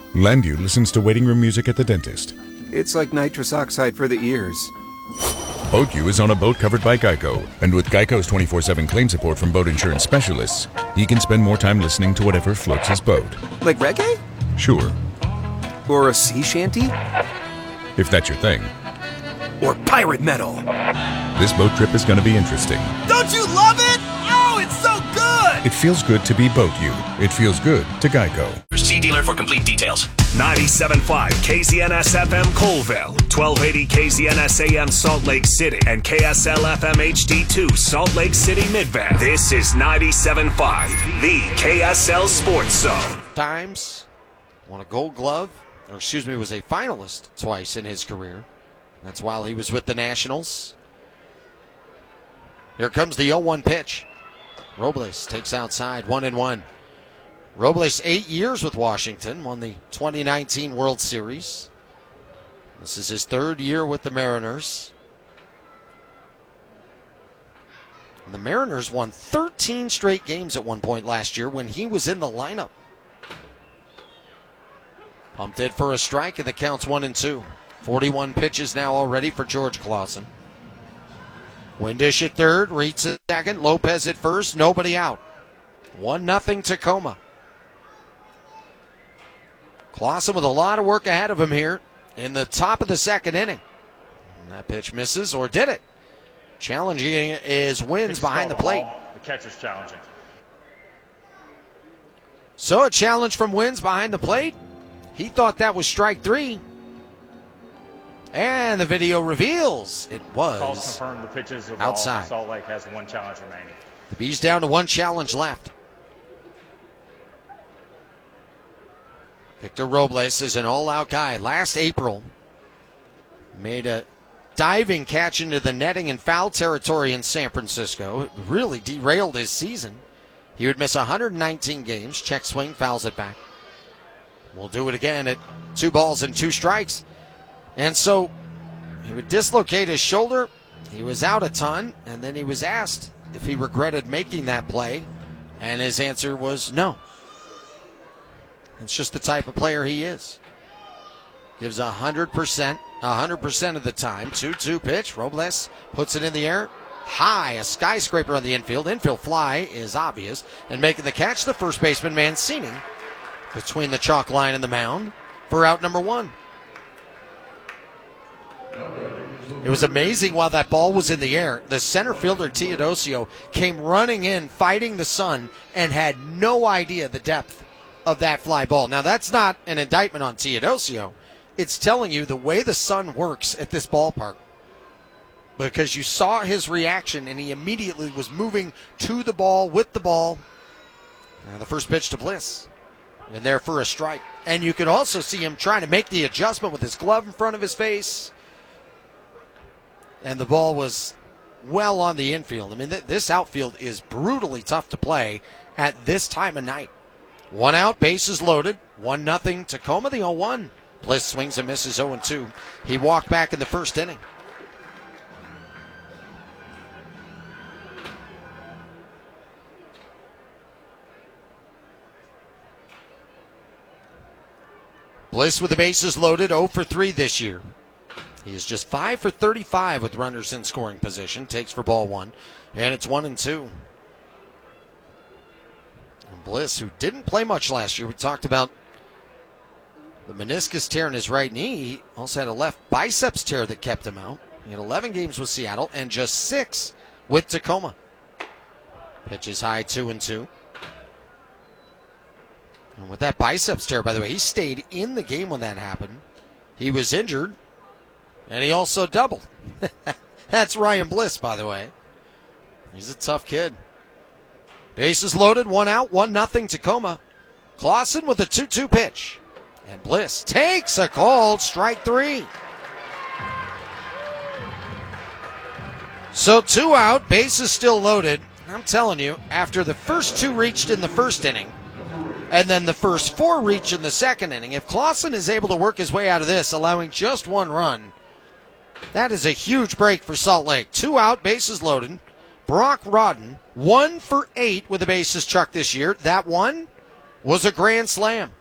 Landu listens to waiting room music at the dentist. It's like nitrous oxide for the ears. BoatU is on a boat covered by Geico, and with Geico's 24/7 claim support from boat insurance specialists, he can spend more time listening to whatever floats his boat. Like reggae? Sure, Or a sea shanty? if that's your thing. Or pirate metal? This boat trip is going to be interesting. Don't you love it? Oh, it's so good! It feels good to be BoatU. It feels good to Geico. See dealer for complete details. 97.5 KZNS FM Colville, 1280 KZNS AM Salt Lake City, and KSL FM HD2 Salt Lake City Midvale. This is 97.5, the KSL Sports Zone. Times won a Gold Glove, was a finalist twice in his career. That's while he was with the Nationals. Here comes the 0-1 pitch. Robles takes outside, 1-1. Robles, 8 years with Washington, won the 2019 World Series. This is his third year with the Mariners. And the Mariners won 13 straight games at one point last year when he was in the lineup. Pumped it for a strike, and the count's 1-2. 41 pitches now already for George Clausen. Windish at third, Reitz at second, Lopez at first, nobody out. 1-0 Tacoma. Clausen with a lot of work ahead of him here in the top of the second inning. And that pitch misses, or did it? Challenging is Wins behind the plate. The catcher's challenging. So a challenge from Wins behind the plate. He thought that was strike three. And the video reveals it was Calls confirm the pitches of outside. Salt Lake has one challenge remaining. The Bees down to one challenge left. Victor Robles is an all-out guy. Last April, made a diving catch into the netting in foul territory in San Francisco. It really derailed his season. He would miss 119 games. Check swing, fouls it back. We'll do it again at 2 balls and 2 strikes. And so he would dislocate his shoulder. He was out a ton, and then he was asked if he regretted making that play, and his answer was no. It's just the type of player he is. Gives 100% of the time. 2-2 pitch. Robles puts it in the air. High, a skyscraper on the infield. Infield fly is obvious. And making the catch, the first baseman Mancini, between the chalk line and the mound for out number 1. It was amazing while that ball was in the air. The center fielder, Teodosio, came running in, fighting the sun, and had no idea the depth of that fly ball. Now, that's not an indictment on Teodosio. It's telling you the way the sun works at this ballpark. Because you saw his reaction, and he immediately was moving to the ball, with the ball. The first pitch to Bliss. And there for a strike. And you could also see him trying to make the adjustment with his glove in front of his face. And the ball was well on the infield. I mean, this outfield is brutally tough to play at this time of night. 1 out, bases loaded. 1-0 Tacoma, the 0-1. Bliss swings and misses 0-2. He walked back in the first inning. Bliss with the bases loaded, 0 for 3 this year. He is just 5 for 35 with runners in scoring position. Takes for ball 1. And it's 1-2. And Bliss, who didn't play much last year. We talked about the meniscus tear in his right knee. He also had a left biceps tear that kept him out. He had 11 games with Seattle and just 6 with Tacoma. Pitches high, 2-2. And with that biceps tear, by the way, he stayed in the game when that happened. He was injured. And he also doubled. That's Ryan Bliss, by the way. He's a tough kid. Bases loaded, 1 out, 1-0 Tacoma. Clausen with a 2-2 pitch. And Bliss takes a called strike 3. So 2 out, bases still loaded. I'm telling you, after the first 2 reached in the first inning, and then the first 4 reached in the second inning, if Clausen is able to work his way out of this, allowing just 1 run, that is a huge break for Salt Lake. 2 out, bases loaded. Brock Rodden, 1 for 8 with the bases truck this year. That one was a grand slam.